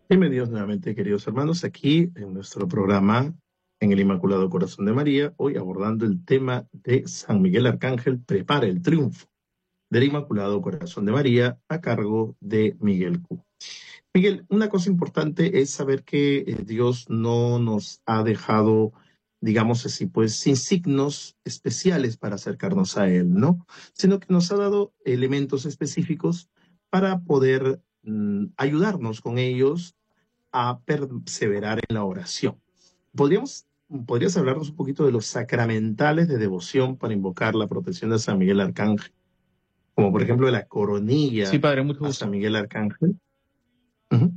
Bienvenidos nuevamente, queridos hermanos, aquí en nuestro programa en el Inmaculado Corazón de María, hoy abordando el tema de San Miguel Arcángel, prepara el triunfo del Inmaculado Corazón de María a cargo de Miguel Q. Miguel, una cosa importante es saber que Dios no nos ha dejado, digamos así, pues sin signos especiales para acercarnos a Él, ¿no? Sino que nos ha dado elementos específicos para poder ayudarnos con ellos a perseverar en la oración. ¿Podríamos, ¿Podrías hablarnos un poquito de los sacramentales de devoción para invocar la protección de San Miguel Arcángel? Como por ejemplo la Sí, coronilla padre, mucho a San gusto. Miguel Arcángel. Ujú.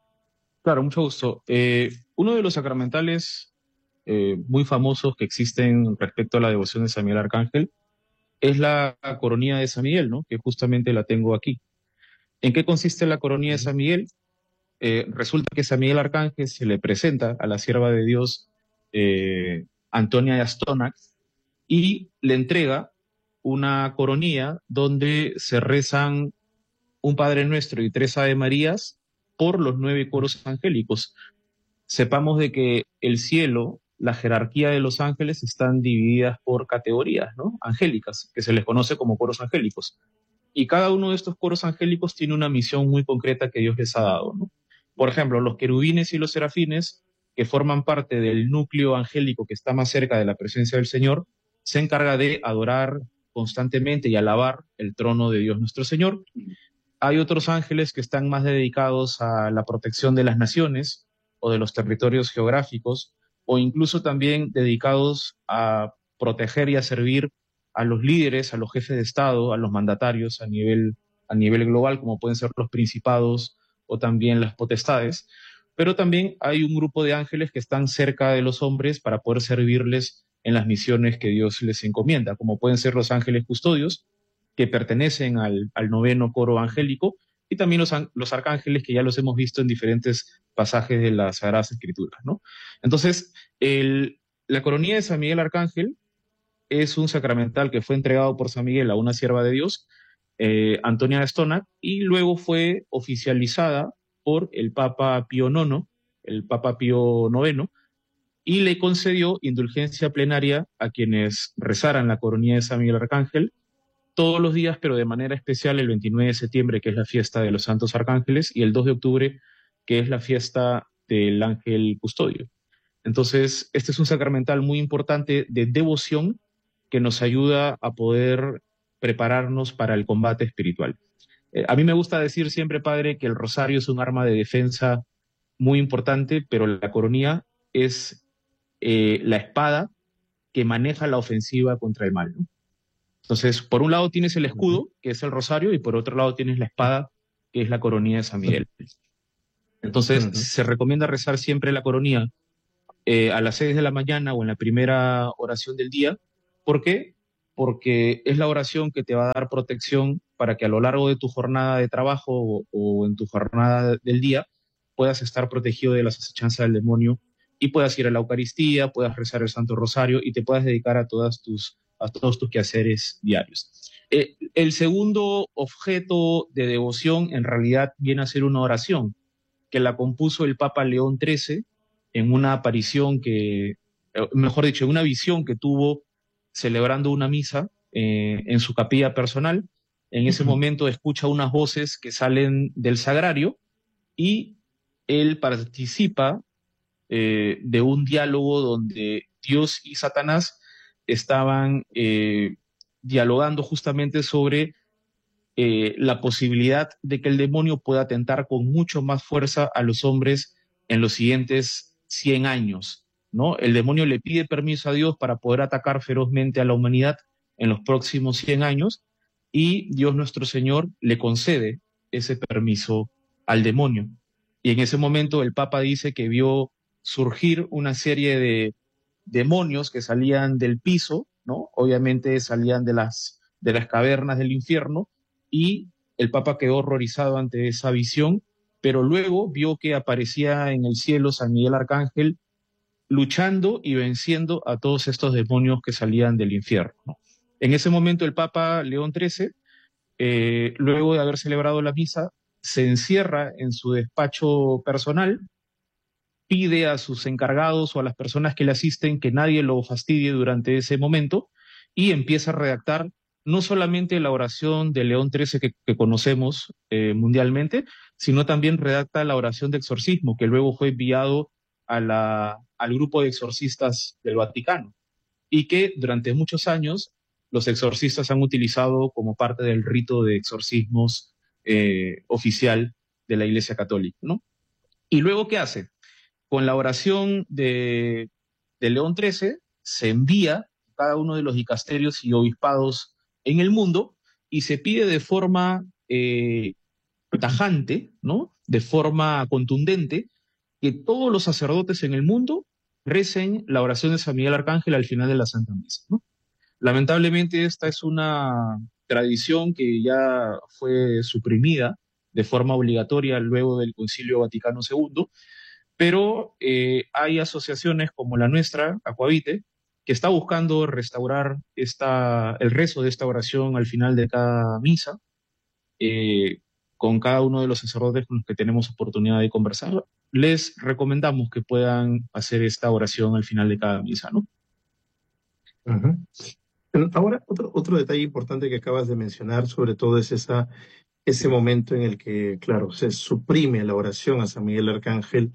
Claro, mucho gusto. Uno de los sacramentales muy famosos que existen respecto a la devoción de San Miguel Arcángel es la coronilla de San Miguel, ¿no? Que justamente la tengo aquí. ¿En qué consiste la coronilla de San Miguel? Resulta que San Miguel Arcángel se le presenta a la sierva de Dios, Antonia de Astonax, y le entrega una coronilla donde se rezan un Padre Nuestro y tres Ave Marías por los 9 coros angélicos. Sepamos de que el cielo, la jerarquía de los ángeles están divididas por categorías, ¿no? Angélicas, que se les conoce como coros angélicos. Y cada uno de estos coros angélicos tiene una misión muy concreta que Dios les ha dado, ¿no? Por ejemplo, los querubines y los serafines, que forman parte del núcleo angélico que está más cerca de la presencia del Señor, se encarga de adorar constantemente y alabar el trono de Dios nuestro Señor. Hay otros ángeles que están más dedicados a la protección de las naciones o de los territorios geográficos, o incluso también dedicados a proteger y a servir a los líderes, a los jefes de Estado, a los mandatarios a nivel global, como pueden ser los principados o también las potestades. Pero también hay un grupo de ángeles que están cerca de los hombres para poder servirles en las misiones que Dios les encomienda, como pueden ser los ángeles custodios, que pertenecen al 9 coro angélico, y también los arcángeles que ya los hemos visto en diferentes pasajes de las Sagradas Escrituras, ¿no? Entonces, la coronilla de San Miguel Arcángel es un sacramental que fue entregado por San Miguel a una sierva de Dios, Antonia de Stona, y luego fue oficializada por el Papa Pío IX, el Papa Pío IX, y le concedió indulgencia plenaria a quienes rezaran la coronilla de San Miguel Arcángel todos los días, pero de manera especial el 29 de septiembre, que es la fiesta de los Santos Arcángeles, y el 2 de octubre, que es la fiesta del Ángel Custodio. Entonces, este es un sacramental muy importante de devoción que nos ayuda a poder prepararnos para el combate espiritual. A mí me gusta decir siempre, padre, que el rosario es un arma de defensa muy importante, pero la coronilla es la espada que maneja la ofensiva contra el mal, ¿no? Entonces, por un lado tienes el Ujú. escudo, que es el rosario, y por otro lado tienes la espada, que es la coronilla de San Miguel. Entonces, Ujú. se recomienda rezar siempre la coronilla a las 6 de la mañana o en la primera oración del día. ¿Por qué? Porque es la oración que te va a dar protección para que a lo largo de tu jornada de trabajo o en tu jornada del día puedas estar protegido de las acechanzas del demonio y puedas ir a la Eucaristía, puedas rezar el Santo Rosario y te puedas dedicar a todos tus quehaceres diarios. El segundo objeto de devoción en realidad viene a ser una oración que la compuso el Papa León XIII en una aparición mejor dicho, en una visión que tuvo celebrando una misa en su capilla personal. En ese Ujú. momento escucha unas voces que salen del sagrario y él participa de un diálogo donde Dios y Satanás estaban dialogando justamente sobre la posibilidad de que el demonio pueda atentar con mucho más fuerza a los hombres en los siguientes 100 años, ¿no? El demonio le pide permiso a Dios para poder atacar ferozmente a la humanidad en los próximos 100 años y Dios nuestro Señor le concede ese permiso al demonio. Y en ese momento el Papa dice que vio surgir una serie de demonios que salían del piso, ¿no? Obviamente salían de las cavernas del infierno, y el Papa quedó horrorizado ante esa visión, pero luego vio que aparecía en el cielo San Miguel Arcángel luchando y venciendo a todos estos demonios que salían del infierno, ¿no? En ese momento el Papa León XIII, luego de haber celebrado la misa, se encierra en su despacho personal, pide a sus encargados o a las personas que le asisten que nadie lo fastidie durante ese momento y empieza a redactar no solamente la oración de León XIII que conocemos mundialmente, sino también redacta la oración de exorcismo que luego fue enviado al grupo de exorcistas del Vaticano y que durante muchos años los exorcistas han utilizado como parte del rito de exorcismos oficial de la Iglesia Católica, ¿no? ¿Y luego qué hace? Con la oración de León XIII se envía a cada uno de los dicasterios y obispados en el mundo y se pide de forma tajante, ¿no? De forma contundente, que todos los sacerdotes en el mundo recen la oración de San Miguel Arcángel al final de la Santa Misa, ¿no? Lamentablemente esta es una tradición que ya fue suprimida de forma obligatoria luego del Concilio Vaticano II, pero hay asociaciones como la nuestra, Aquavite, que está buscando restaurar el rezo de esta oración al final de cada misa, eh, con cada uno de los sacerdotes con los que tenemos oportunidad de conversar. Les recomendamos que puedan hacer esta oración al final de cada misa, ¿no? Ujú. Ahora, otro detalle importante que acabas de mencionar, sobre todo, es ese momento en el que, claro, se suprime la oración a San Miguel Arcángel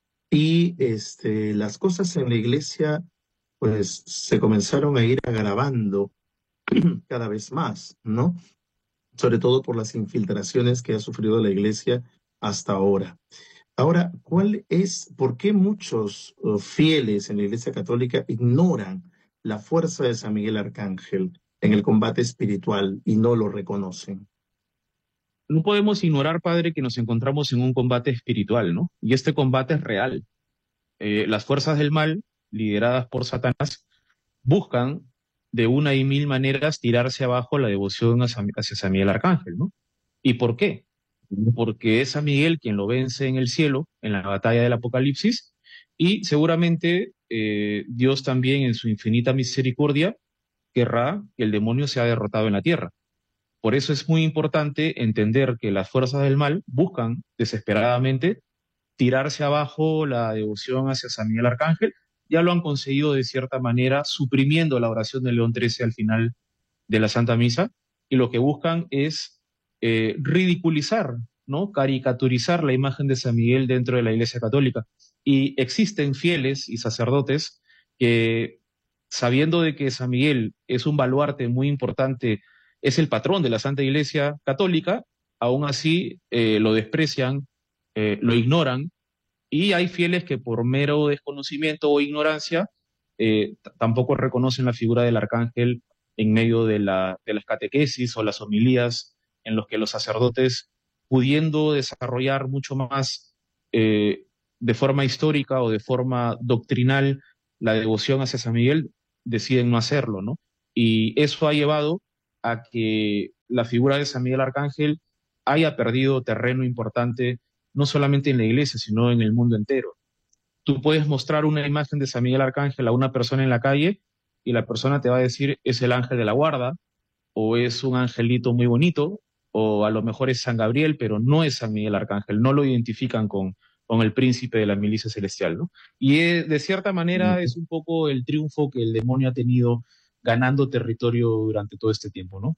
y las cosas en la iglesia, pues, se comenzaron a ir agravando cada vez más, ¿no? Sobre todo por las infiltraciones que ha sufrido la iglesia hasta ahora. Ahora, por qué muchos fieles en la Iglesia Católica ignoran la fuerza de San Miguel Arcángel en el combate espiritual y no lo reconocen? No podemos ignorar, Padre, que nos encontramos en un combate espiritual, ¿no? Y este combate es real. Las fuerzas del mal, lideradas por Satanás, buscan de una y mil maneras tirarse abajo la devoción hacia San Miguel Arcángel, ¿no? ¿Y por qué? Porque es San Miguel quien lo vence en el cielo, en la batalla del Apocalipsis, y seguramente Dios también en su infinita misericordia querrá que el demonio sea derrotado en la tierra. Por eso es muy importante entender que las fuerzas del mal buscan desesperadamente tirarse abajo la devoción hacia San Miguel Arcángel. Ya lo han conseguido de cierta manera, suprimiendo la oración de León XIII al final de la Santa Misa, y lo que buscan es ridiculizar, ¿no? Caricaturizar la imagen de San Miguel dentro de la Iglesia Católica. Y existen fieles y sacerdotes que, sabiendo de que San Miguel es un baluarte muy importante, es el patrón de la Santa Iglesia Católica, aún así lo desprecian, lo ignoran, y hay fieles que por mero desconocimiento o ignorancia tampoco reconocen la figura del arcángel en medio de las catequesis o las homilías en los que los sacerdotes, pudiendo desarrollar mucho más de forma histórica o de forma doctrinal la devoción hacia San Miguel, deciden no hacerlo, ¿no? Y eso ha llevado a que la figura de San Miguel Arcángel haya perdido terreno importante no solamente en la iglesia, sino en el mundo entero. Tú puedes mostrar una imagen de San Miguel Arcángel a una persona en la calle y la persona te va a decir es el ángel de la guarda o es un angelito muy bonito o a lo mejor es San Gabriel, pero no es San Miguel Arcángel, no lo identifican con el príncipe de la milicia celestial, ¿no? Y de cierta manera es un poco el triunfo que el demonio ha tenido ganando territorio durante todo este tiempo, ¿no?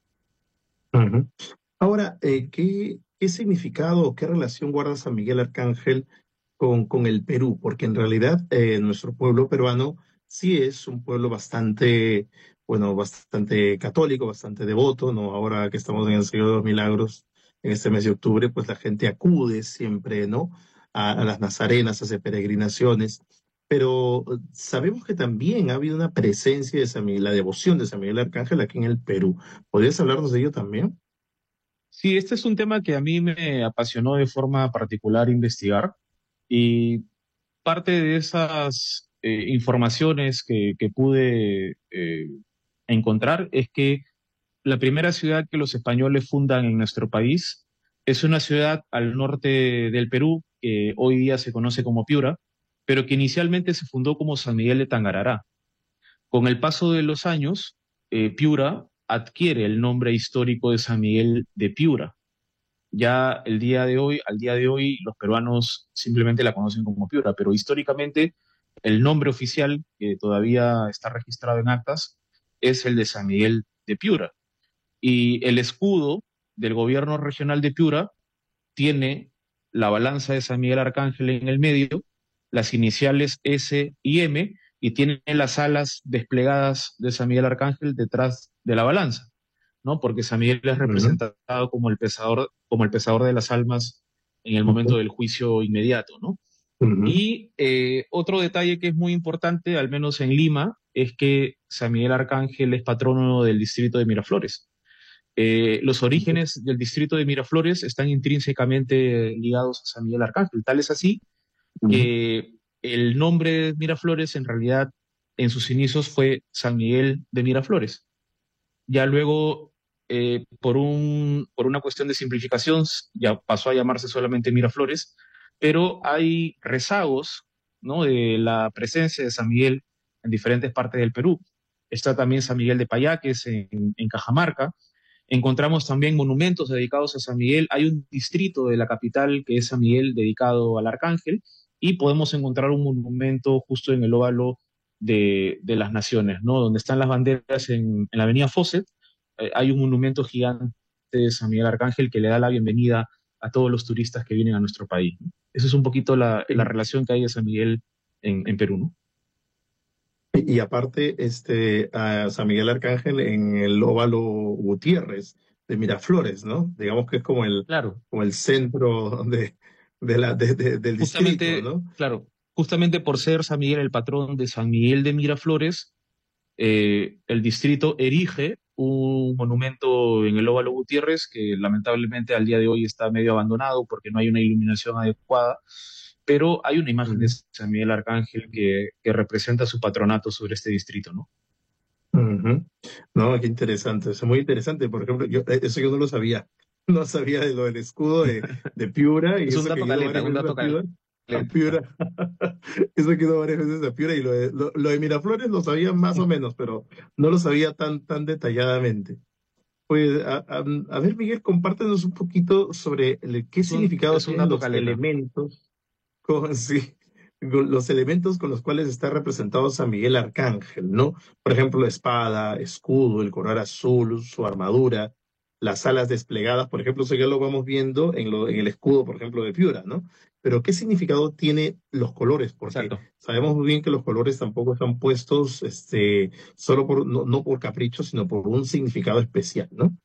Ujú. Ahora, ¿qué significado o qué relación guarda San Miguel Arcángel con el Perú? Porque en realidad nuestro pueblo peruano sí es un pueblo bastante, bueno, bastante católico, bastante devoto, ¿no? Ahora que estamos en el Señor de los Milagros, en este mes de octubre, pues la gente acude siempre, ¿no? A las Nazarenas, hace peregrinaciones. Pero sabemos que también ha habido una presencia de San Miguel, la devoción de San Miguel Arcángel aquí en el Perú. ¿Podrías hablarnos de ello también? Sí, este es un tema que a mí me apasionó de forma particular investigar y parte de esas informaciones que pude encontrar es que la primera ciudad que los españoles fundan en nuestro país es una ciudad al norte del Perú, que hoy día se conoce como Piura, pero que inicialmente se fundó como San Miguel de Tangarará. Con el paso de los años, Piura adquiere el nombre histórico de San Miguel de Piura ya al día de hoy, los peruanos simplemente la conocen como Piura, pero históricamente el nombre oficial que todavía está registrado en actas es el de San Miguel de Piura. Y el escudo del gobierno regional de Piura tiene la balanza de San Miguel Arcángel en el medio, las iniciales S y M, y tiene las alas desplegadas de San Miguel Arcángel detrás de la balanza, ¿no? Porque San Miguel es Ujú, representado como el pesador de las almas en el momento ujú, del juicio inmediato, ¿no? ujú, Y otro detalle que es muy importante, al menos en Lima, es que San Miguel Arcángel es patrono del distrito de Miraflores. Los orígenes del distrito de Miraflores están intrínsecamente ligados a San Miguel Arcángel. Tal es así ujú, que el nombre de Miraflores en realidad en sus inicios fue San Miguel de Miraflores. Ya luego, por una cuestión de simplificación, ya pasó a llamarse solamente Miraflores, pero hay rezagos, ¿no?, de la presencia de San Miguel en diferentes partes del Perú. Está también San Miguel de Payaques en Cajamarca. Encontramos también monumentos dedicados a San Miguel. Hay un distrito de la capital que es San Miguel dedicado al Arcángel y podemos encontrar un monumento justo en el óvalo de las Naciones, ¿no? Donde están las banderas en la avenida Fawcett. Hay un monumento gigante de San Miguel Arcángel que le da la bienvenida a todos los turistas que vienen a nuestro país, ¿no? Esa es un poquito la ujú. relación que hay de San Miguel en Perú, ¿no? Y aparte, a San Miguel Arcángel en el Óvalo Gutiérrez de Miraflores, ¿no? Digamos que es Claro, como el centro del distrito, justamente, ¿no? claro, justamente por ser San Miguel el patrón de San Miguel de Miraflores, el distrito erige un monumento en el Óvalo Gutiérrez que lamentablemente al día de hoy está medio abandonado porque no hay una iluminación adecuada, pero hay una imagen de Ujú, San Miguel Arcángel que representa su patronato sobre este distrito, ¿no? ujú. No, qué interesante, es muy interesante. Por ejemplo, eso yo no lo sabía. No sabía de lo del escudo de Piura y Es un eso que he dato ido caleta, varias un veces dato A caleta. Piura. Eso que he ido varias veces a Piura y lo de Miraflores lo sabía más o menos, pero no lo sabía tan detalladamente. Pues, a ver, Miguel, compártenos un poquito sobre qué significado Es un tienen dato los caleta. elementos, sí, con los elementos con los cuales está representado San Miguel Arcángel, ¿no? Por ejemplo, la espada, escudo, el color azul, su armadura, las alas desplegadas, por ejemplo, eso ya lo vamos viendo en el escudo, por ejemplo, de Piura, ¿no? Pero ¿qué significado tiene los colores? Porque Exacto. sabemos muy bien que los colores tampoco están puestos, solo no por capricho, sino por un significado especial, ¿no?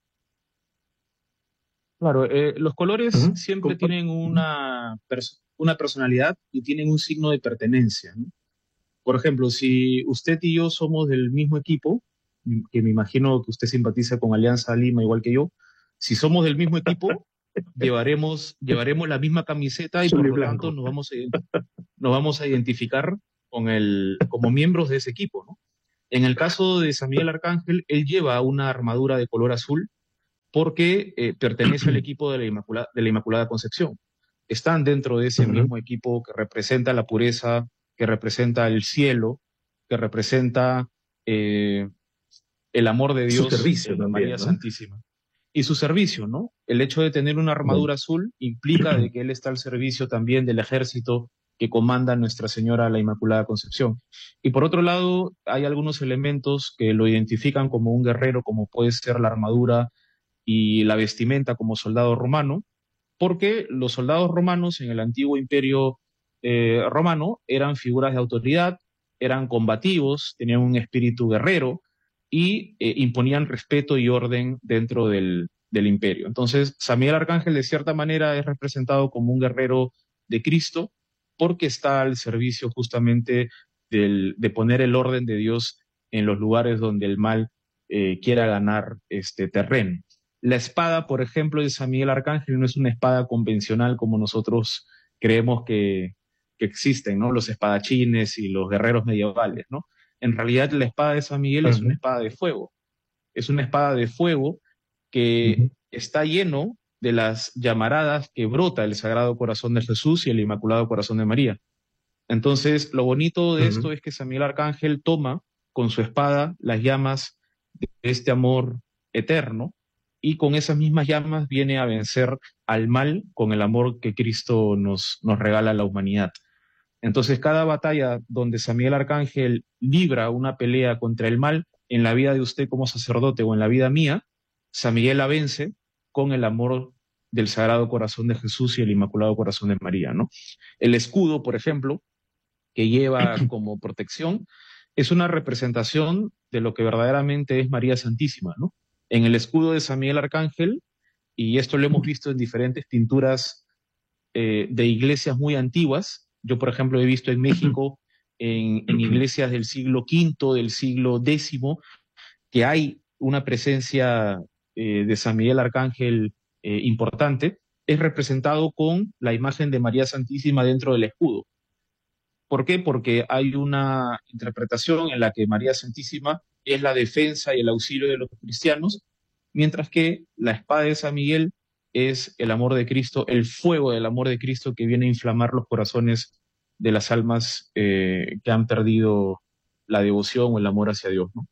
Claro, los colores Ujú. siempre tienen una personalidad y tienen un signo de pertenencia, ¿no? Por ejemplo, si usted y yo somos del mismo equipo, que me imagino que usted simpatiza con Alianza Lima igual que yo, si somos del mismo equipo, llevaremos la misma camiseta y Azul por y lo tanto blanco. nos vamos a identificar como miembros de ese equipo, ¿no? En el caso de Samuel Arcángel, él lleva una armadura de color azul porque pertenece al equipo de la Inmaculada Concepción. Están dentro de ese Ujú. mismo equipo que representa la pureza, que representa el cielo, que representa eh, el amor de Su Dios servicio en también, María ¿no? Santísima. Y su servicio, ¿no? El hecho de tener una Bueno. armadura azul implica de que él está al servicio también del ejército que comanda Nuestra Señora la Inmaculada Concepción. Y por otro lado, hay algunos elementos que lo identifican como un guerrero, como puede ser la armadura y la vestimenta como soldado romano, porque los soldados romanos en el antiguo imperio romano eran figuras de autoridad, eran combativos, tenían un espíritu guerrero y imponían respeto y orden dentro del imperio. Entonces, Samuel Arcángel de cierta manera es representado como un guerrero de Cristo porque está al servicio justamente de poner el orden de Dios en los lugares donde el mal quiera ganar este terreno. La espada, por ejemplo, de San Miguel Arcángel no es una espada convencional como nosotros creemos que existen, ¿no? Los espadachines y los guerreros medievales, ¿no? En realidad, la espada de San Miguel es una Ujú, espada de fuego. Es una espada de fuego ujú, que está lleno de las llamaradas que brota el Sagrado Corazón de Jesús y el Inmaculado Corazón de María. Entonces, lo bonito de ujú, esto es que San Miguel Arcángel toma con su espada las llamas de este amor eterno y con esas mismas llamas viene a vencer al mal con el amor que Cristo nos regala a la humanidad. Entonces, cada batalla donde San Miguel Arcángel libra una pelea contra el mal, en la vida de usted como sacerdote o en la vida mía, San Miguel la vence con el amor del Sagrado Corazón de Jesús y el Inmaculado Corazón de María, ¿no? El escudo, por ejemplo, que lleva como protección, es una representación de lo que verdaderamente es María Santísima, ¿no? En el escudo de San Miguel Arcángel, y esto lo hemos visto en diferentes pinturas de iglesias muy antiguas. Yo, por ejemplo, he visto en México, en iglesias del siglo V, del siglo X, que hay una presencia de San Miguel Arcángel importante, es representado con la imagen de María Santísima dentro del escudo. ¿Por qué? Porque hay una interpretación en la que María Santísima es la defensa y el auxilio de los cristianos, mientras que la espada de San Miguel es el amor de Cristo, el fuego del amor de Cristo que viene a inflamar los corazones de las almas que han perdido la devoción o el amor hacia Dios, ¿no?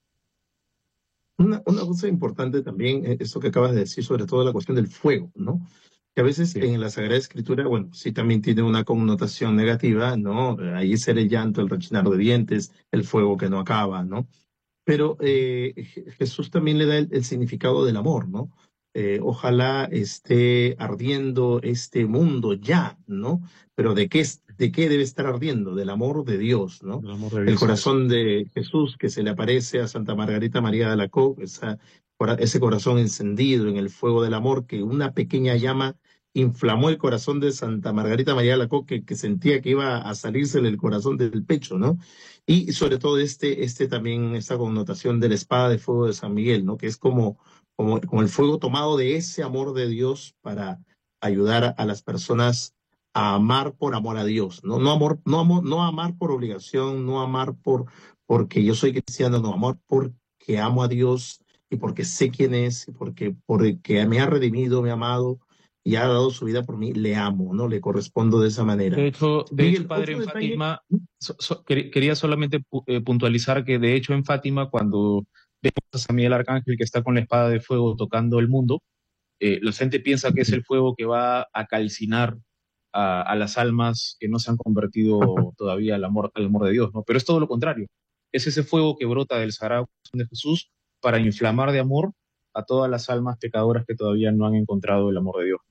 Una cosa importante también, esto que acabas de decir, sobre todo la cuestión del fuego, ¿no? Que a veces Sí. en la Sagrada Escritura, bueno, sí también tiene una connotación negativa, ¿no? Ahí será el llanto, el rechinar de dientes, el fuego que no acaba, ¿no? Pero Jesús también le da el significado del amor, ¿no? Ojalá esté ardiendo este mundo ya, ¿no? Pero de qué debe estar ardiendo? Del amor de Dios, ¿no? El amor de El Dios. corazón de Jesús que se le aparece a Santa Margarita María de Alacoque, ese corazón encendido en el fuego del amor, que una pequeña llama inflamó el corazón de Santa Margarita María de Alacoque, que sentía que iba a salirse el corazón del pecho, ¿no? Y sobre todo también, esta connotación de la espada de fuego de San Miguel, ¿no? Que es como el fuego tomado de ese amor de Dios para ayudar a las personas a amar por amor a Dios, ¿no? No amar por obligación, no amar porque yo soy cristiano, no, amar porque amo a Dios y porque sé quién es, y porque me ha redimido, me ha amado y ha dado su vida por mí, le amo, ¿no? Le correspondo de esa manera. De hecho, Miguel, padre, otro en detalle. Fátima, quería solamente puntualizar que de hecho en Fátima, cuando vemos a San Miguel Arcángel que está con la espada de fuego tocando el mundo, la gente piensa que es el fuego que va a calcinar a las almas que no se han convertido todavía al amor de Dios, ¿no? Pero es todo lo contrario. Es ese fuego que brota del Sagrado Corazón de Jesús para inflamar de amor a todas las almas pecadoras que todavía no han encontrado el amor de Dios.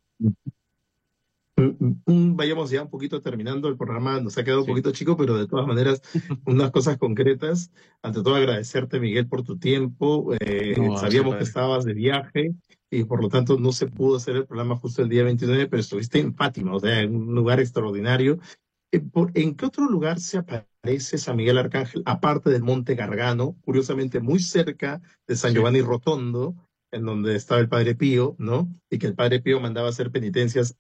Vayamos ya un poquito terminando el programa, nos ha quedado un Sí. poquito chico, pero de todas maneras, unas cosas concretas. Ante todo, agradecerte, Miguel, por tu tiempo. No, a usted, Sabíamos que padre. estabas de viaje y por lo tanto no se pudo hacer el programa justo el día 29, pero estuviste en Fátima, o sea, en un lugar extraordinario. ¿En qué otro lugar se aparece San Miguel Arcángel, aparte del Monte Gargano, curiosamente muy cerca de San Sí. Giovanni Rotondo, en donde estaba el Padre Pío, ¿no? Y que el Padre Pío mandaba hacer penitencias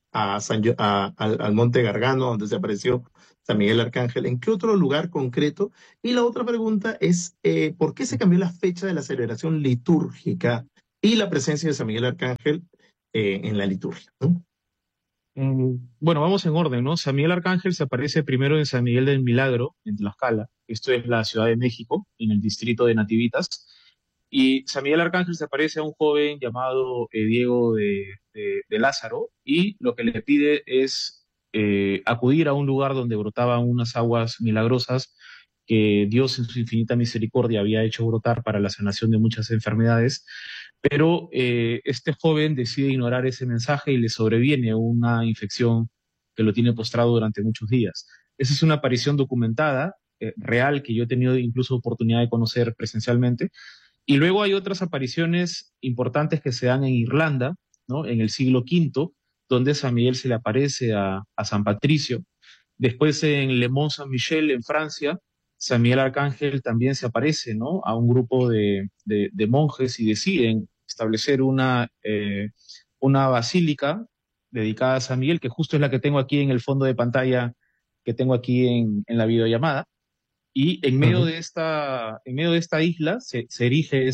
al Monte Gargano, donde se apareció San Miguel Arcángel? ¿En qué otro lugar concreto? Y la otra pregunta es, ¿por qué se cambió la fecha de la celebración litúrgica y la presencia de San Miguel Arcángel en la liturgia, ¿no? Bueno, vamos en orden, ¿no? San Miguel Arcángel se aparece primero en San Miguel del Milagro, en Tlaxcala. Esto es la Ciudad de México, en el distrito de Nativitas. Y San Miguel Arcángel se aparece a un joven llamado Diego de Lázaro y lo que le pide es acudir a un lugar donde brotaban unas aguas milagrosas que Dios en su infinita misericordia había hecho brotar para la sanación de muchas enfermedades, pero este joven decide ignorar ese mensaje y le sobreviene una infección que lo tiene postrado durante muchos días. Esa es una aparición documentada, real, que yo he tenido incluso oportunidad de conocer presencialmente. Y luego hay otras apariciones importantes que se dan en Irlanda, ¿no? En el siglo V, donde San Miguel se le aparece a San Patricio. Después en Le Mont Saint-Michel, en Francia, San Miguel Arcángel también se aparece, ¿no? A un grupo de monjes y deciden establecer una basílica dedicada a San Miguel, que justo es la que tengo aquí en el fondo de pantalla que tengo aquí en la videollamada. Y Ujú. en medio de esta isla se erige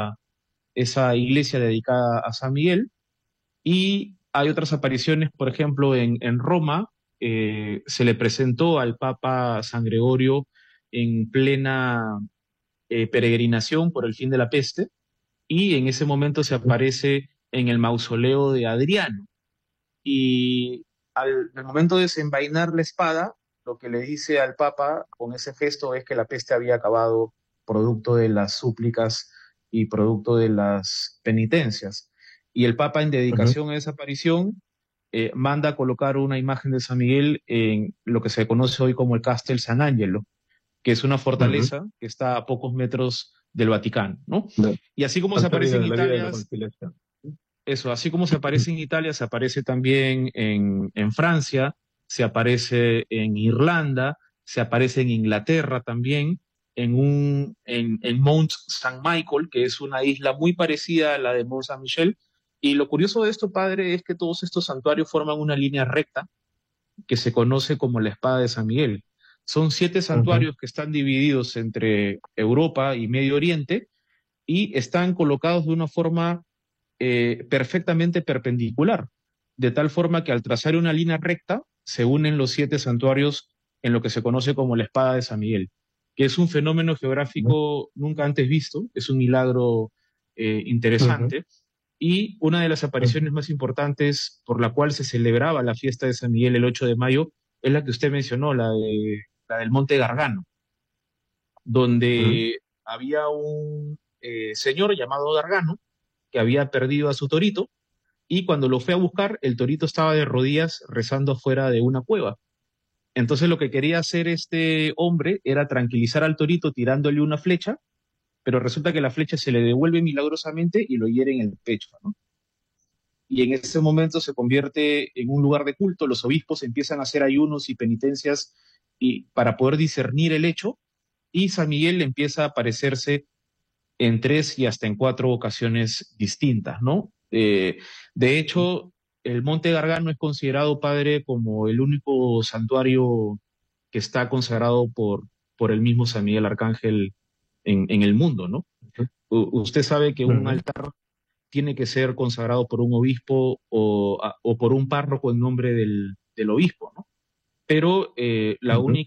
esa iglesia dedicada a San Miguel y hay otras apariciones, por ejemplo, en Roma se le presentó al Papa San Gregorio en plena peregrinación por el fin de la peste y en ese momento se aparece en el mausoleo de Adriano. Y al momento de desenvainar la espada, lo que le dice al Papa con ese gesto es que la peste había acabado producto de las súplicas y producto de las penitencias. Y el Papa, en Ujú, dedicación a esa aparición, manda a colocar una imagen de San Miguel en lo que se conoce hoy como el Castel San Angelo, que es una ujú. fortaleza que está a pocos metros del Vaticano, ¿no? No, Y así como se al aparece término en de la vida de la Italia, conciliación. eso, así como se aparece en Italia, se aparece también en Francia, se aparece en Irlanda, se aparece en Inglaterra también, en Mount St. Michael, que es una isla muy parecida a la de Mont Saint Michel. Y lo curioso de esto, padre, es que todos estos santuarios forman una línea recta que se conoce como la Espada de San Miguel. Son 7 Ujú, santuarios que están divididos entre Europa y Medio Oriente y están colocados de una forma perfectamente perpendicular, de tal forma que al trazar una línea recta se unen los 7 santuarios en lo que se conoce como la Espada de San Miguel, que es un fenómeno geográfico nunca antes visto, es un milagro ujú, interesante. Y una de las ujú, apariciones más importantes por la cual se celebraba la fiesta de San Miguel el 8 de mayo es la que usted mencionó, la del Monte Gargano, ujú. donde había un señor llamado Gargano que había perdido a su torito y cuando lo fue a buscar, el torito estaba de rodillas rezando afuera de una cueva. Entonces lo que quería hacer este hombre era tranquilizar al torito tirándole una flecha, pero resulta que la flecha se le devuelve milagrosamente y lo hiere en el pecho, ¿no? Y en ese momento se convierte en un lugar de culto, los obispos empiezan a hacer ayunos y penitencias y, para poder discernir el hecho, y San Miguel empieza a aparecerse en 3 y hasta en 4 ocasiones distintas, ¿no? De hecho, el Monte Gargano es considerado, padre, como el único santuario que está consagrado por el mismo San Miguel Arcángel en el mundo, ¿no? Usted sabe que un Ujú, altar tiene que ser consagrado por un obispo o por un párroco en nombre del obispo, ¿no? Pero ujú,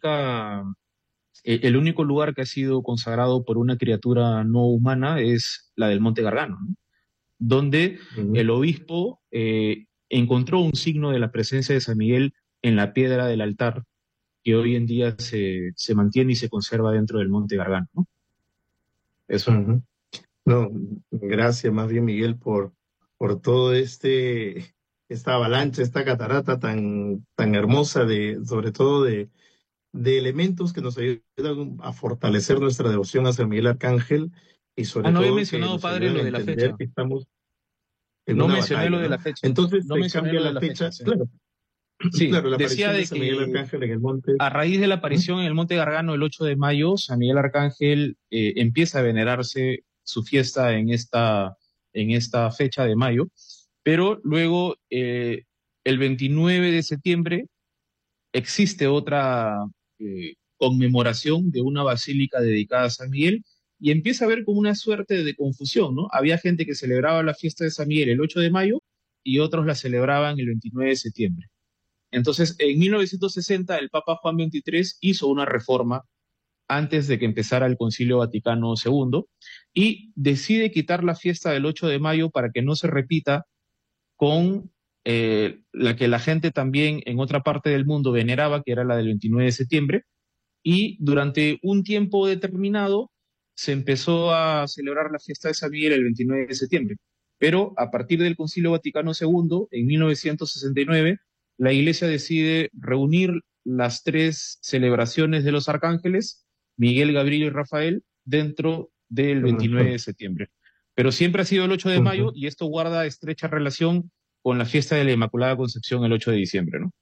el único lugar que ha sido consagrado por una criatura no humana es la del Monte Gargano, ¿no? Donde ujú. el obispo encontró un signo de la presencia de San Miguel en la piedra del altar que hoy en día se mantiene y se conserva dentro del Monte Gargano, ¿no? Eso. Ujú. No, gracias más bien Miguel por todo esta avalancha, esta catarata tan hermosa sobre todo de elementos que nos ayudan a fortalecer nuestra devoción a San Miguel Arcángel y Ah, sobre no había todo que mencionado, nos padre, ayudan a lo de la entender fecha. que estamos en No una mencioné lo batalla, de ¿no? la fecha. Entonces No se mencioné cambia lo de la la fecha, fecha, sí. claro, Sí, claro, la decía aparición de de San Miguel que Arcángel en el monte. a raíz de la Ujú, aparición en el Monte Gargano el 8 de mayo, San Miguel Arcángel empieza a venerarse su fiesta en esta fecha de mayo, pero luego el 29 de septiembre existe otra conmemoración de una basílica dedicada a San Miguel y empieza a haber como una suerte de confusión, ¿no? Había gente que celebraba la fiesta de San Miguel el 8 de mayo y otros la celebraban el 29 de septiembre. Entonces, en 1960, el Papa Juan XXIII hizo una reforma antes de que empezara el Concilio Vaticano II y decide quitar la fiesta del 8 de mayo para que no se repita con la que la gente también en otra parte del mundo veneraba, que era la del 29 de septiembre, y durante un tiempo determinado se empezó a celebrar la fiesta de San Miguel el 29 de septiembre. Pero a partir del Concilio Vaticano II, en 1969, la Iglesia decide reunir las 3 celebraciones de los arcángeles, Miguel, Gabriel y Rafael, dentro del 29 ujú, de septiembre. Pero siempre ha sido el 8 de mayo ujú. y esto guarda estrecha relación con la fiesta de la Inmaculada Concepción el 8 de diciembre, ¿no?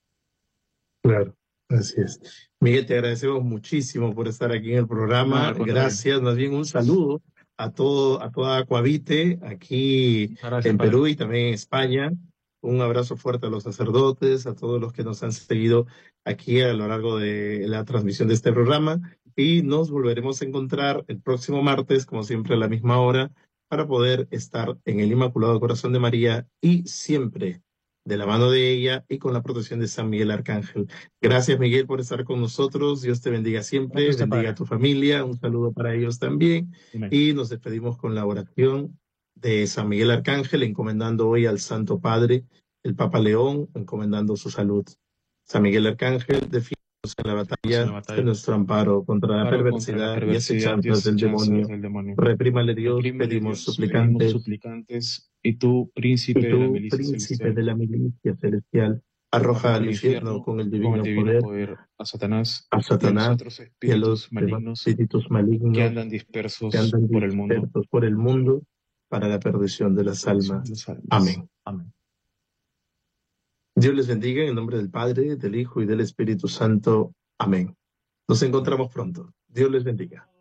Claro, así es. Miguel, te agradecemos muchísimo por estar aquí en el No, programa. al contrario. Gracias, más bien un saludo a toda Acuavite aquí Muchas gracias, en padre. Perú y también en España. Un abrazo fuerte a los sacerdotes, a todos los que nos han seguido aquí a lo largo de la transmisión de este programa. Y nos volveremos a encontrar el próximo martes, como siempre, a la misma hora, para poder estar en el Inmaculado Corazón de María y siempre de la mano de ella y con la protección de San Miguel Arcángel. Gracias, Miguel, por estar con nosotros. Dios te bendiga Gracias a siempre, usted, bendiga a padre. tu familia. Un saludo para ellos también. Amén. Y nos despedimos con la oración. de San Miguel Arcángel, encomendando hoy al Santo Padre, el Papa León, encomendando su salud. San Miguel Arcángel, defiéndonos en la En la batalla, de batalla, nuestro amparo contra la paro contra la perversidad y perversidad y acechanzas del asechanzas demonio. del demonio. Reprímale Dios, Reprímele pedimos Dios, pedimos suplicantes, suplicantes, y tú, y príncipe de la tú, milicia príncipe celestial, de la milicia celestial, arroja arroja al al infierno infierno con el con el divino divino poder poder a Satanás a y a los Satanás otros y a los espíritus demás malignos espíritus que malignos andan que dispersos andan por el mundo. dispersos por el mundo para la perdición de las Perdición de almas. las almas. Amén. Amén. Dios les bendiga en el nombre del Padre, del Hijo y del Espíritu Santo. Amén. Nos encontramos pronto. Dios les bendiga.